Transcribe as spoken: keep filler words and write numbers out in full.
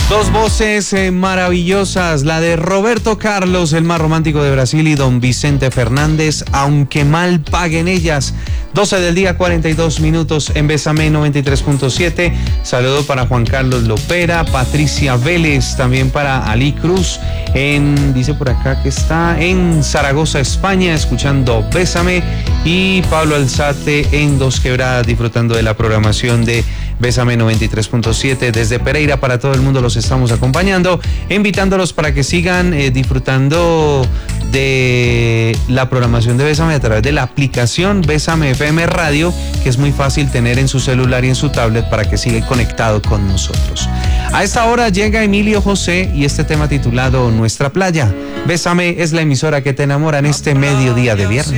Dos voces eh, maravillosas, la de Roberto Carlos, el más romántico de Brasil, y don Vicente Fernández, aunque mal paguen ellas. doce del día, cuarenta y dos minutos en Bésame noventa y tres punto siete. Saludo para Juan Carlos Lopera, Patricia Vélez, también para Ali Cruz, en, dice por acá que está en Zaragoza, España, escuchando Bésame, y Pablo Alzate en Dos Quebradas, disfrutando de la programación de Bésame noventa y tres punto siete. Desde Pereira para todo el mundo los estamos acompañando, invitándolos para que sigan eh, disfrutando de la programación de Bésame a través de la aplicación Bésame F M Radio, que es muy fácil tener en su celular y en su tablet para que siga conectado con nosotros. A esta hora llega Emilio José y este tema titulado Nuestra Playa. Bésame es la emisora que te enamora en este mediodía de viernes.